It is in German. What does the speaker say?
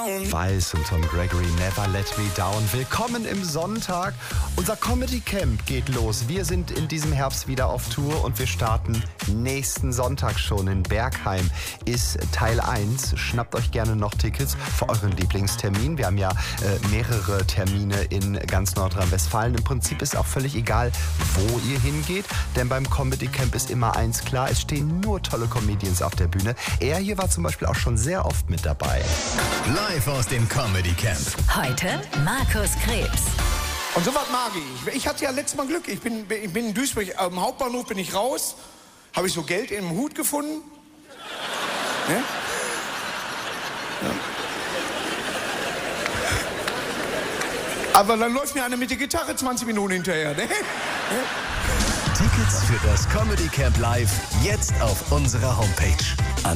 down. Weiß und Tom Gregory, Never Let Me Down. Willkommen im Sonntag. Unser Comedy Camp geht los. Wir sind in diesem Herbst wieder auf Tour und wir starten nächsten Sonntag schon in Bergheim. Ist Teil 1. Schnappt euch gerne noch Tickets für euren Lieblingstermin. Wir haben ja mehrere Termine in ganz Nordrhein-Westfalen. Im Prinzip ist auch völlig egal, wo ihr hingeht, denn beim Comedy Camp ist immer eins klar, es stehen nur tolle Comedians auf der Bühne. Er hier war zum Beispiel auch schon sehr oft mit dabei. Live aus dem Comedy Camp. Heute Markus Krebs. Und sowas mag ich. Ich hatte ja letztes Mal Glück. Ich bin in Duisburg, am Hauptbahnhof bin ich raus, habe ich so Geld in einem Hut gefunden. Ja? Ja. Aber dann läuft mir einer mit der Gitarre 20 Minuten hinterher. Ne? Tickets für das Comedy Camp Live jetzt auf unserer Homepage.